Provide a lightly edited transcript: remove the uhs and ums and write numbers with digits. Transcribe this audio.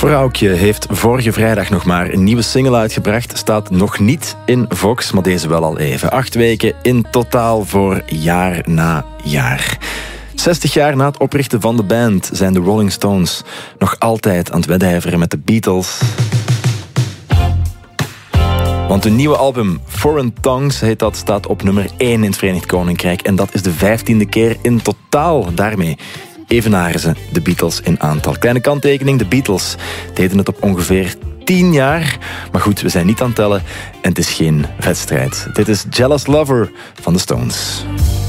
Vrouwtje heeft vorige vrijdag nog maar een nieuwe single uitgebracht. Staat nog niet in Vox, maar deze wel al even. 8 weken in totaal voor jaar na jaar. 60 jaar na het oprichten van de band zijn de Rolling Stones nog altijd aan het wedijveren met de Beatles. Want hun nieuwe album Foreign Tongues heet dat, staat op nummer 1 in het Verenigd Koninkrijk. En dat is de 15e keer in totaal. Daarmee evenaren ze de Beatles in aantal. Kleine kanttekening, de Beatles deden het op ongeveer 10 jaar. Maar goed, we zijn niet aan het tellen en het is geen wedstrijd. Dit is Jealous Lover van de Stones.